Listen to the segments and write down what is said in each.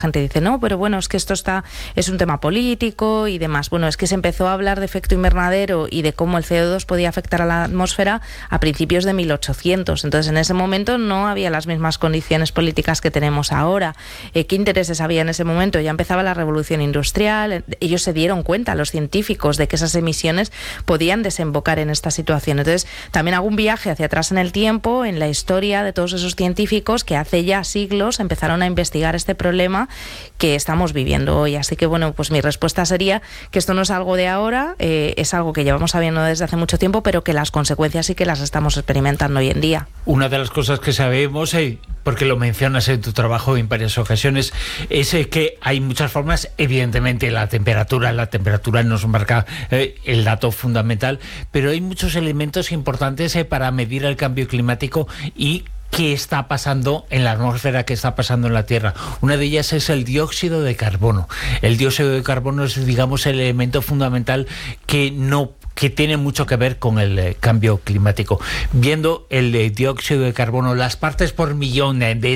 gente dice, no, pero bueno, es que es un tema político y demás. Bueno, es que se empezó a hablar de efecto invernadero y de cómo el CO2 podía afectar a la atmósfera a principios de 1800. Entonces, en ese momento no había las mismas condiciones políticas que tenemos ahora. ¿Qué intereses había en ese momento? Ya empezaba la revolución industrial. Ellos se dieron cuenta, los científicos, de que esas emisiones podían desembocar en esta situación. Entonces, también hago un viaje hacia atrás en el tiempo, en la historia de todos esos científicos que hace ya siglos empezaron a investigar este problema que estamos viviendo hoy. Así que, bueno, pues mi respuesta sería que esto no es algo de ahora, es algo que llevamos sabiendo desde hace mucho tiempo, pero que las consecuencias sí que las estamos experimentando hoy en día. Una de las cosas que sabemos, porque lo mencionas en tu trabajo en varias ocasiones, es que hay muchas formas. Evidentemente la temperatura nos marca el dato fundamental, pero hay muchos elementos importantes para medir el cambio climático y qué está pasando en la atmósfera, qué está pasando en la Tierra. Una de ellas es el dióxido de carbono. El dióxido de carbono es, digamos, el elemento fundamental que tiene mucho que ver con el cambio climático. Viendo el dióxido de carbono, las partes por millón de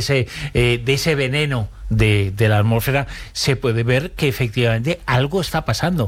ese veneno de la atmósfera, se puede ver que efectivamente algo está pasando.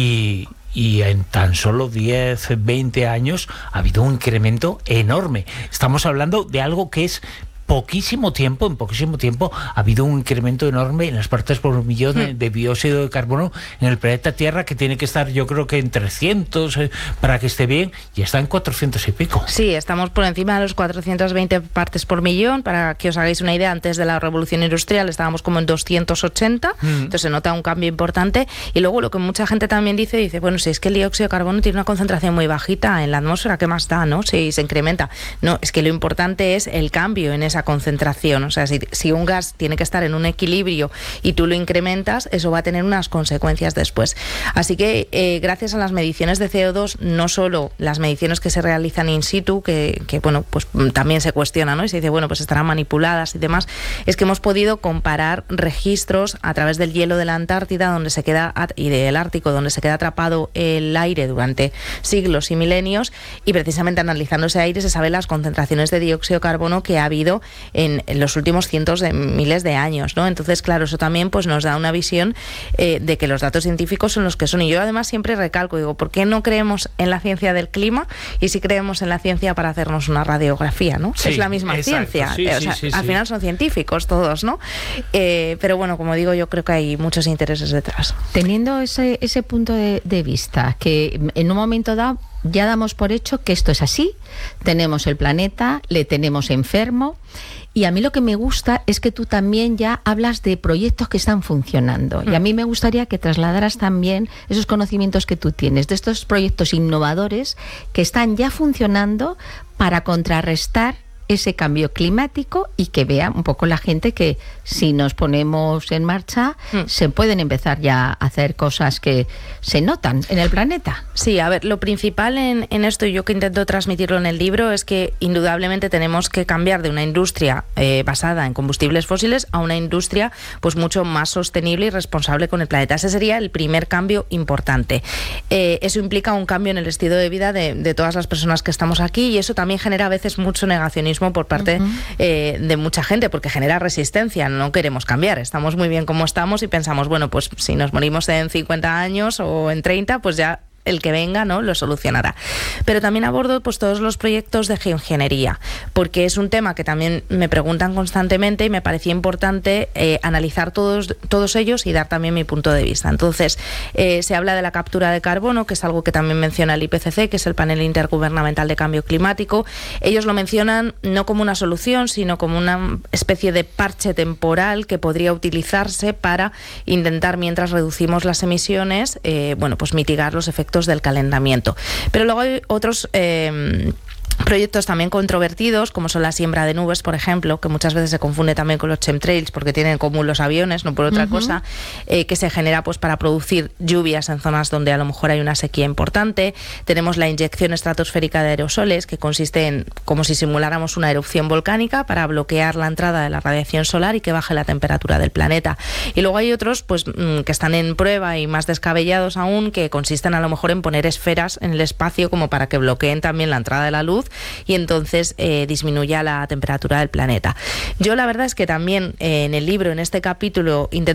Y en tan solo 10, 20 años ha habido un incremento enorme. Estamos hablando de algo que es en poquísimo tiempo ha habido un incremento enorme en las partes por millón de dióxido de carbono en el planeta Tierra, que tiene que estar, yo creo que en 300 para que esté bien, y está en 400 y pico. Sí, estamos por encima de los 420 partes por millón. Para que os hagáis una idea, antes de la revolución industrial estábamos como en 280, entonces se nota un cambio importante. Y luego lo que mucha gente también dice, bueno, si es que el dióxido de carbono tiene una concentración muy bajita en la atmósfera, ¿qué más da, no? Si se incrementa. No, es que lo importante es el cambio en esa concentración. O sea, si un gas tiene que estar en un equilibrio y tú lo incrementas, eso va a tener unas consecuencias después. Así que gracias a las mediciones de CO2, no solo las mediciones que se realizan in situ, que bueno, pues también se cuestiona, ¿no? Y se dice, bueno, pues estarán manipuladas y demás, es que hemos podido comparar registros a través del hielo de la Antártida y del Ártico, donde se queda atrapado el aire durante siglos y milenios, y precisamente analizando ese aire se saben las concentraciones de dióxido de carbono que ha habido en los últimos cientos de miles de años, ¿no? Entonces, claro, eso también pues nos da una visión de que los datos científicos son los que son. Y yo además siempre recalco, digo, ¿por qué no creemos en la ciencia del clima y si creemos en la ciencia para hacernos una radiografía, ¿no? Sí, es la misma ciencia. Al final son científicos todos, ¿no? Pero bueno, como digo, yo creo que hay muchos intereses detrás. Teniendo ese punto de vista, que en un momento dado ya damos por hecho que esto es así, tenemos el planeta, le tenemos enfermo, y a mí lo que me gusta es que tú también ya hablas de proyectos que están funcionando, y a mí me gustaría que trasladaras también esos conocimientos que tú tienes, de estos proyectos innovadores que están ya funcionando para contrarrestar ese cambio climático, y que vea un poco la gente que si nos ponemos en marcha se pueden empezar ya a hacer cosas que se notan en el planeta. Sí, a ver, lo principal en esto, y yo que intento transmitirlo en el libro, es que indudablemente tenemos que cambiar de una industria basada en combustibles fósiles a una industria pues mucho más sostenible y responsable con el planeta. Ese sería el primer cambio importante. Eso implica un cambio en el estilo de vida de todas las personas que estamos aquí, y eso también genera a veces mucho negacionismo por parte de mucha gente, porque genera resistencia. No queremos cambiar, estamos muy bien como estamos y pensamos, bueno, pues si nos morimos en 50 años o en 30, pues ya el que venga, ¿no?, lo solucionará. Pero también abordo pues todos los proyectos de geoingeniería, porque es un tema que también me preguntan constantemente y me parecía importante analizar todos ellos y dar también mi punto de vista. Entonces, se habla de la captura de carbono, que es algo que también menciona el IPCC, que es el Panel Intergubernamental de Cambio Climático. Ellos lo mencionan no como una solución, sino como una especie de parche temporal que podría utilizarse para intentar, mientras reducimos las emisiones, bueno, pues mitigar los efectos del calentamiento. Pero luego hay otros proyectos también controvertidos, como son la siembra de nubes, por ejemplo, que muchas veces se confunde también con los chemtrails, porque tienen en común los aviones, no por otra cosa, que se genera pues para producir lluvias en zonas donde a lo mejor hay una sequía importante. Tenemos la inyección estratosférica de aerosoles, que consiste en como si simuláramos una erupción volcánica para bloquear la entrada de la radiación solar y que baje la temperatura del planeta. Y luego hay otros pues que están en prueba y más descabellados aún, que consisten a lo mejor en poner esferas en el espacio como para que bloqueen también la entrada de la luz luz y entonces disminuya la temperatura del planeta. Yo la verdad es que también en el libro, en este capítulo, intento